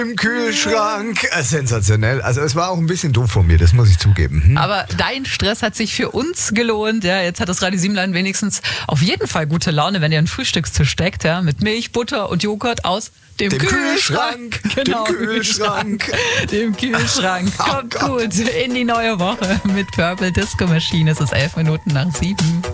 im Kühlschrank. Sensationell. Also es war auch ein bisschen doof von mir, das muss ich zugeben. Aber dein Stress hat sich für uns gelohnt. Ja, jetzt hat das Radio Siebenlein wenigstens auf jeden Fall gute Laune, wenn ihr einen Frühstückstisch steckt, ja, mit Milch, Butter und Joghurt aus dem Kühlschrank. Genau, dem Kühlschrank. Dem Kühlschrank. Kommt gut in die neue Woche mit Purple Disco Machine. Es ist 11 Minuten nach 7.